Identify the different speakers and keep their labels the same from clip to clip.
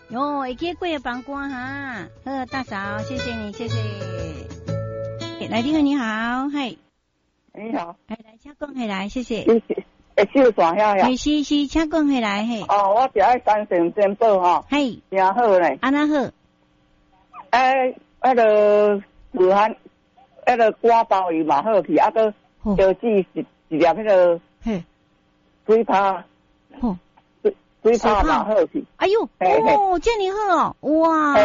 Speaker 1: 哟，会记过夜房歌哈。好，大嫂，谢谢你，谢谢。来，你好，你好，嘿。
Speaker 2: 你好。
Speaker 1: 来，请讲起来，谢谢。
Speaker 2: 秀线遐呀。
Speaker 1: 是，请讲起来，嘿。
Speaker 2: 哦，我是爱三成煎煲吼。
Speaker 1: 嘿。
Speaker 2: 真好嘞。
Speaker 1: 安那好？
Speaker 2: 那个武汉，那个瓜包鱼嘛好去，个烧煮一粒那个水泡。
Speaker 1: 哦。
Speaker 2: 水泡嘛好去。
Speaker 1: 哎呦，哦，这么好哦，哇。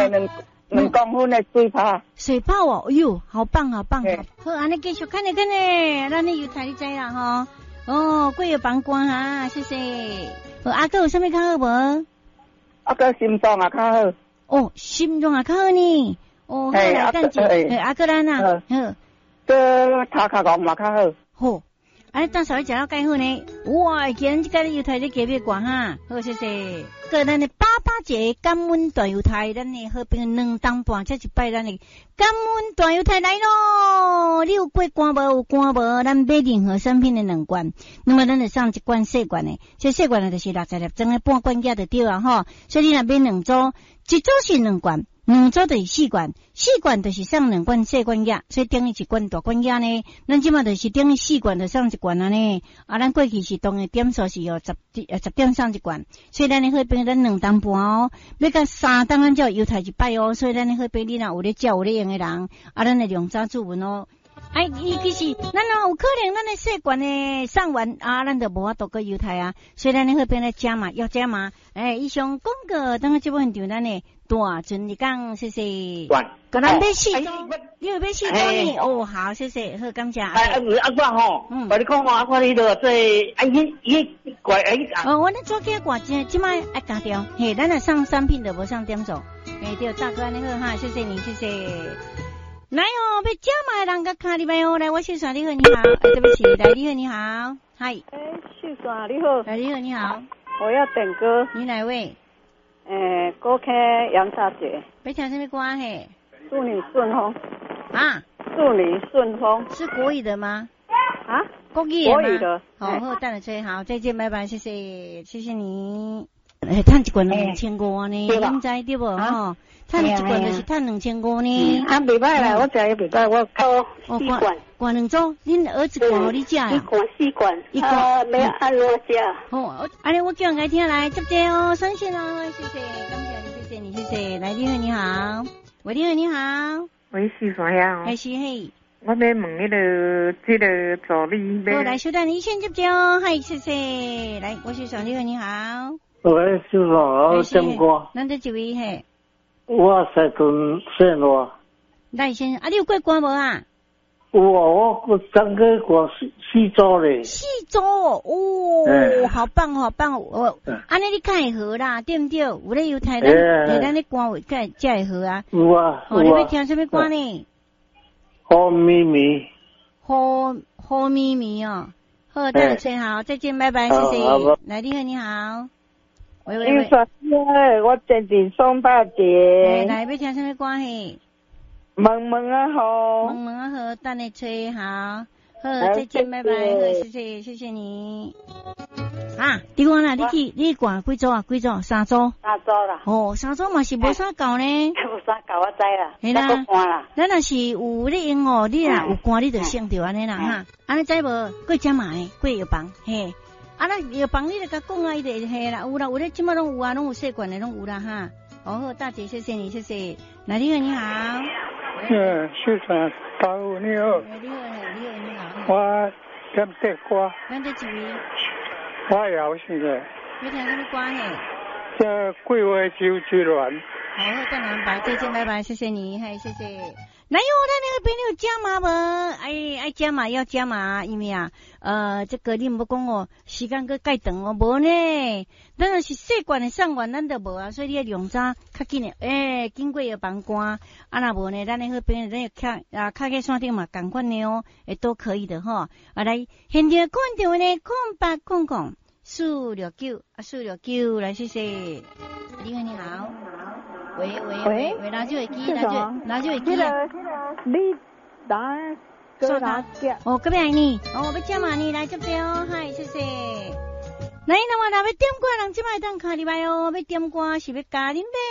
Speaker 2: 2公分的水泡。
Speaker 1: 水泡哦，哎呦，好棒，好棒，好，安尼继续看呢，咱的油台你知啦哈。哦，过夜房歌哈，谢谢。阿哥有啥物较好无？
Speaker 2: 阿哥心脏也较好。
Speaker 1: 哦，心脏也较好呢。哦，好来等者，阿哥咱啊，好。
Speaker 2: 这头壳戆嘛较好。
Speaker 1: 好。安尼当稍微食了介好呢，哇！今日这个油台咧隔壁逛哈，好谢谢。个咱的88节感恩大油台，咱的好朋友2当半，这一摆咱的感恩大油台来咯。你有过关无？有关无？咱买任何产品的2罐，那么咱就送1罐细罐的，这细罐的就是60粒装的半罐价就对啊吼。所以你若买2组，一组是2罐。2组就是4罐，4罐就是送2罐细罐药，所以等于1罐大罐药呢。咱即马就是等于4罐就送1罐啊呢。咱过去是当的点数是10点送1罐，所以咱的好朋友咱2当半哦，要到3当咱才油台1摆哦。所以咱的好朋友你若有咧照有咧用的人，咱的量早注文哦。伊其实咱有可能咱的细罐的送完咱就无法度过油台啊。所以咱的好朋友来加码，要加码。以上广告等下这部分场咱的。大尊你讲谢谢，个咱买4组，你有买4组呢？哦，好，谢谢，好，感谢。
Speaker 2: 我吼，我你讲我你都这怪
Speaker 1: 我咧做几挂钱，即摆爱加掉，嘿，咱来上产品就无上点数，对，大哥安尼好哈，谢谢你，谢谢。来哦，要加码的人甲卡里边哦，来，我秀爽你好，你好，对不起，来你好，你好，嗨，
Speaker 3: 秀爽你好，
Speaker 1: 来你好，你好，
Speaker 3: 我要点歌，
Speaker 1: 你哪位？
Speaker 3: 歌开杨大姐，
Speaker 1: 要听什么歌嘿？
Speaker 3: 祝你顺风
Speaker 1: 啊！
Speaker 3: 祝你顺风，
Speaker 1: 是国语的吗？
Speaker 3: 啊，
Speaker 1: 国语的吗？
Speaker 3: 国语的。
Speaker 1: 好，等了吹，好，再见，拜拜，谢谢，谢谢你。赚1罐2500呢，你知对不？吼，赚1罐就是赚2500呢。
Speaker 3: 袂歹啦，我食也袂歹，我靠4罐。
Speaker 1: 罐2组，恁儿子罐互你食啊？1
Speaker 3: 罐4罐，要按怎食？
Speaker 1: 好，安尼我叫人家听来，接接哦，相信哦，谢谢，感谢你，谢谢。来，你好，你好，喂，你好，你好，
Speaker 4: 喂，是啥呀？
Speaker 1: 还是嘿？
Speaker 4: 我要问这个助理。
Speaker 1: 好，来，稍等，你先接接哦，嗨，谢谢。来，我是小你好，你好。
Speaker 5: 喂，小爽，我点歌。
Speaker 1: 咱这一位嘿？
Speaker 5: 我西屯线路。
Speaker 1: 赖先生，你有过关无啊？
Speaker 5: 有啊，我刚过过4组嘞。
Speaker 1: 4组哦，好棒好棒！安尼你看会好啦，对不对？有咧油台咱咧歌会才会好啊。
Speaker 5: 有啊，
Speaker 1: 你要听什么歌呢？
Speaker 5: 好咪咪。
Speaker 1: 好咪咪哦。好，等下吹好，再见，拜拜，谢谢。来，你好，你好。喂，
Speaker 3: 我真正送大姐。
Speaker 1: 来，要听什么歌嘿？
Speaker 3: 萌萌啊好，
Speaker 1: 萌萌啊好，等你吹好，好，再见，拜拜，好，谢谢你。你讲啦，你挂几组啊？3组。3组
Speaker 3: 啦。
Speaker 1: 哦，3组嘛是无啥够呢。
Speaker 3: 无啥够我知啦。
Speaker 1: 系啦。咱若是有咧用哦，你若有歌你就省着安尼啦哈。安尼知无？过加码诶，过药房嘿。咱药房你就甲讲啊，伊就嘿啦，有啦，有咧，即马拢有啊，拢有细罐诶，拢有啦哈。好，大姐，谢谢你，谢谢。来，你好，你好。
Speaker 5: 秀爽，大午你好。
Speaker 1: 你好。
Speaker 5: 我点这歌。
Speaker 1: 咱这一位。
Speaker 5: 我摇现在。
Speaker 1: 要听什么歌嘿？
Speaker 5: 这桂花酒之乱。
Speaker 1: 好，等安排，再见，拜拜，谢谢你，嗨，谢谢。哪有咱那个朋友加码无？爱加码要加码，因为这个你唔讲哦，时间搁介长哦，无呢。咱若是细罐的送完，咱就无啊，所以你要量早较紧的，经过药房关，若无呢，咱那个朋友咱要卡在山顶嘛，赶快呢哦，都可以的吼。来，现场看到呢，0800 469来，谢谢。你好，你好。喂，拿住耳机，拿住耳机。
Speaker 3: 你打
Speaker 1: 说他哦，隔壁你，我要加码你来这边哦，嗨，谢谢。来，那我若要点歌，人即摆当卡里来哦，要点歌是要加恁买。